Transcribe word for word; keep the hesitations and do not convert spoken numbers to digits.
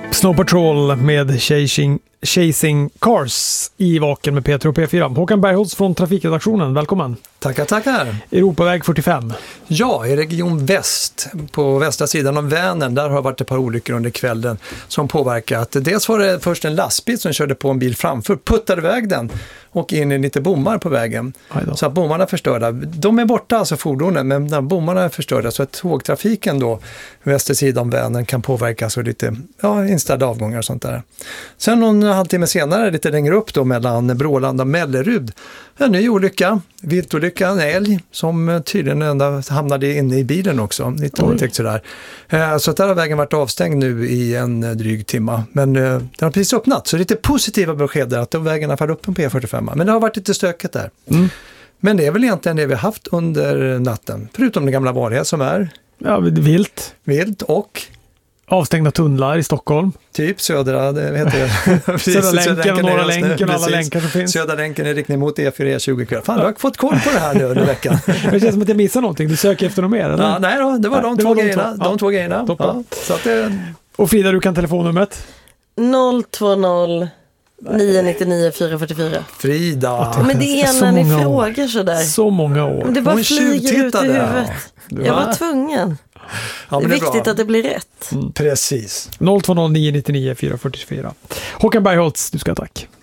Snow Patrol med Chasing, Chasing Cars i Vaken med Peter och P fyra. Håkan Bergholtz från Trafikredaktionen, välkommen. Tackar, tackar. Europaväg fyrtiofem. Ja, i region väst, på västra sidan av Vänern, där har varit ett par olyckor under kvällen som påverkat. Dels var det först en lastbil som körde på en bil framför, puttade iväg den och in i lite bommar på vägen. Så att bommarna är förstörda. De är borta, alltså fordonen, men de bommarna är förstörda, så att tågtrafiken då, västra sidan av Vänern, kan påverkas och lite ja, inställda avgångar och sånt där. Sen någon halvtimme senare, lite längre upp då, mellan Brålanda och Mellerud, en ny olycka, viltolycka, en älg som tydligen ända hamnade inne i bilen också, lite otäckt sådär. Så att där har vägen varit avstängd nu i en dryg timma, men den har precis öppnat, så lite positiva besked där att vägen har fallit upp på P fyrtiofem, men det har varit lite stökigt där. Mm. Men det är väl egentligen det vi har haft under natten, förutom det gamla vanliga som är ja, vilt. Vilt och avstängda tunnlar i Stockholm. Typ södra, det heter det. Södra länken och norra länken och alla länkar som finns. Södra länken är riktning mot E fyra E tjugo kväll. Fan, du har fått koll på det här nu under veckan. Det känns som att jag missar någonting. Du söker efter något mer, eller? Ja, nej då, det var, nej, de, det två var de grejerna, två. de Ja. två grejerna. Ja, så att det... Och Frida, du kan telefonnumret? noll två noll nio nio nio fyra fyra fyra. Frida. Men det är när ni frågar sådär. Så många år. Men det bara flyger ut i huvudet. Ja. Jag var tvungen. Ja, det är det är viktigt bra. att det blir rätt. Mm. Precis. noll två noll nio nio nio fyra fyra fyra. Håkan Bergholtz, du ska ha tack.